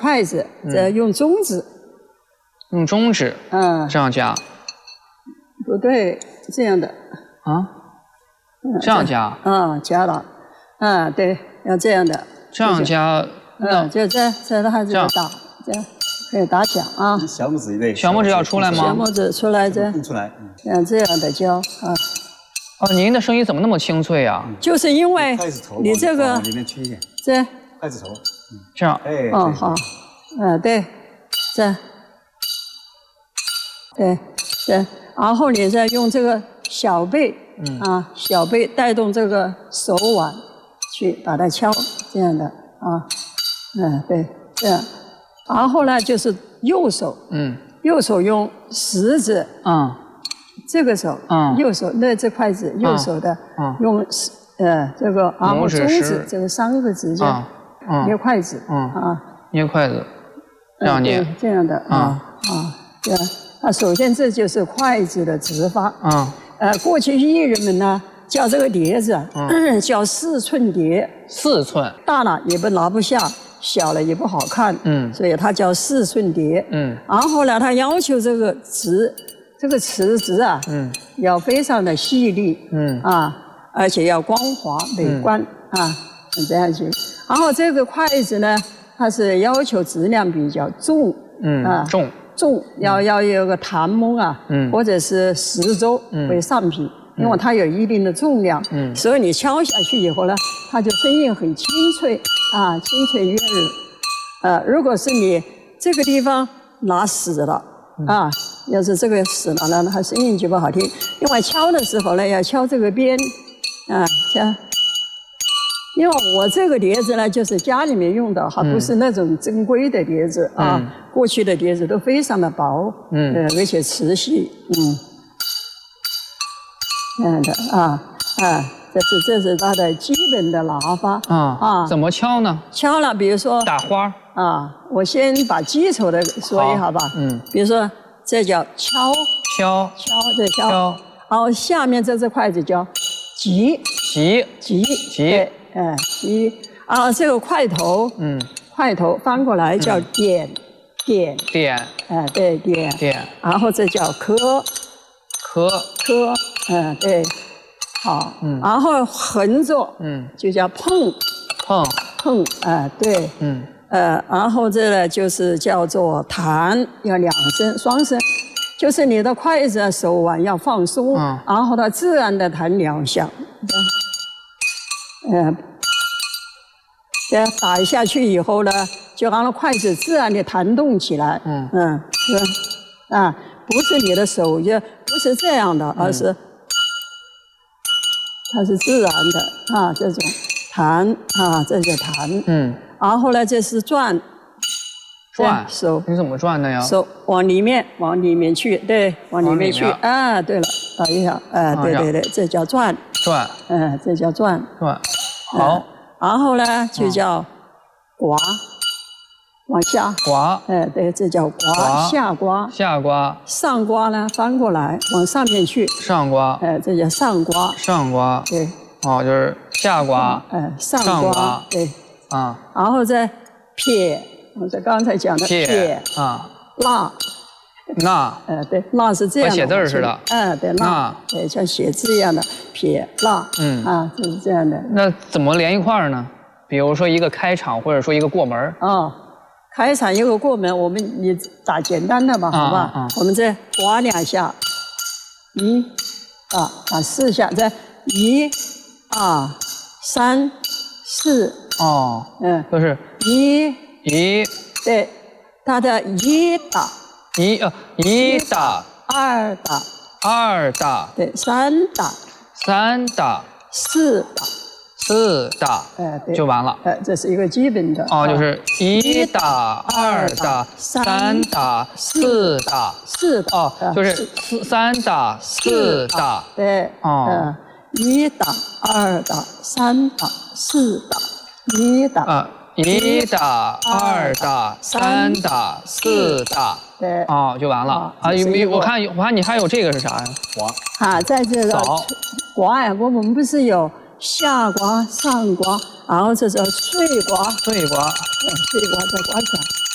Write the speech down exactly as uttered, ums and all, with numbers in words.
筷子，这用中指， 用中指，嗯，这样夹。 不对，这样的。 啊？这样夹？ 嗯，夹了。嗯，对，要这样的。 这样夹。 嗯，就这这它这样打，这样可以打响啊。 小拇指一类。 小拇指要出来吗？ 小拇指出来这。 出来。 像这样的教啊。 哦，您的声音怎么那么清脆啊？ 就是因为你这个里面缺一点。 这。 筷子头。 这样。 哎。 哦，好。嗯，对，这。对，对，然后你再用这个小背，嗯啊，小背带动这个手腕去把它敲，这样的啊。嗯，对，这样，然后呢，就是右手，嗯，右手用食指，嗯，这个手，嗯，右手那这筷子，右手的，嗯，用呃这个，然后中指这个三个指尖，嗯，捏筷子，嗯啊， 捏筷子，这样捏， 这样的，啊啊，这样，啊，首先这就是筷子的指法，嗯，呃，过去艺人们呢叫这个碟子，嗯，叫四寸碟， 四寸， 大了也不拿不下。小了也不好看，嗯，所以它叫四寸碟，嗯，然后呢，它要求这个瓷，这个瓷质啊，嗯，要非常的细腻，嗯啊，而且要光滑美观、嗯、啊，这样去。然后这个筷子呢，它是要求质量比较重， 嗯啊，重重要要有个檀木啊，嗯，或者是石州为上品。嗯，因为它有一定的重量，嗯，所以你敲下去以后呢，它就声音很清脆啊，清脆悦耳。呃，如果是你这个地方拿死了啊，要是这个死了呢，它声音就不好听。因为敲的时候呢，要敲这个边啊，敲。因为我这个碟子呢，就是家里面用的，还不是那种珍贵的碟子啊。嗯、过去的碟子都非常的薄，嗯，呃，而且磁细，嗯。这样的啊啊，这是这是它的基本的拿法啊啊，怎么敲呢？ 敲了，比如说打花啊，我先把基础的说一下吧。嗯，比如说这叫敲敲敲这敲，然后下面这只筷子叫击击击击， 哎击，然后这个筷头，嗯，筷头翻过来叫点点点， 哎对点点， 然后这叫磕。 磕磕，嗯，对，好，嗯，然后横着，嗯，就叫碰， 碰碰，啊，对，嗯，呃，然后这呢就是叫做弹，要两声，双声，就是你的筷子手腕要放松，嗯，然后它自然的弹两下，嗯，这样打下去以后呢，就让筷子自然的弹动起来，嗯嗯，是，啊。不是你的手就不是这样的，而是它是自然的啊，这种弹啊，这就弹。嗯。然后呢，这是转。 转手。 你怎么转的呀？ 手往里面，往里面去，对，往里面去。啊，对了，打一下，哎，对对对，这叫转。 转。 嗯，这叫转。 转。好。 然后呢，就叫刮。往下刮， 哎，对，这叫刮，下刮， 下刮， 上刮呢，翻过来往上面去， 上刮， 哎，这叫上刮， 上刮， 对， 哦，就是下刮， 哎，上刮，对， 啊， 然后再撇，我这刚才讲的撇，啊，捺， 捺， 哎，对，捺是这样的， 和写字似的， 哎，对，捺，对，像写字一样的撇捺，嗯，啊，就是这样的。 那怎么连一块儿呢？比如说一个开场，或者说一个过门儿， 哦。开场一个过门，我们你打简单的吧，好吧？啊啊、我们再刮两下，一、啊，打四下，再一、二、三、四。 哦，嗯，就是一、 一， 对，它的一打， 一呃一打， 二打， 二打， 对，三打， 三打， 四打。 四打，哎，对，就完了。 哎，这是一个基本的。 哦，就是一打、二打、三打、四打、 四打。 哦，就是四三打、四打。 对。哦。一打、二打、三打、四打，一打。啊， 一打、二打、三打、四打。 对。 哦，就完了。啊，有我看我看你还有这个是啥呀？ 刮。啊，在这个刮呀，我们不是有。下刮、上刮，然后这是碎刮， 碎刮， 碎刮再刮起来。